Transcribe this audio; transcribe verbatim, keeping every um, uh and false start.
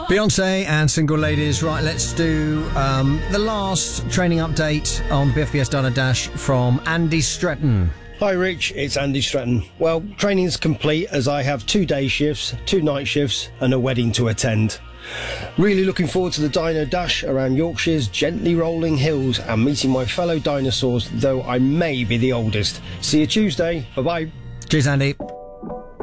Beyonce and Single Ladies. Right, let's do um, the last training update on B F B S Diner Dash from Andy Stretton. Hi Rich, it's Andy Stretton. Well, training's complete as I have two day shifts, two night shifts and a wedding to attend. Really looking forward to the Dino Dash around Yorkshire's gently rolling hills and meeting my fellow dinosaurs, though I may be the oldest. See you Tuesday. Bye-bye. Cheers, Andy.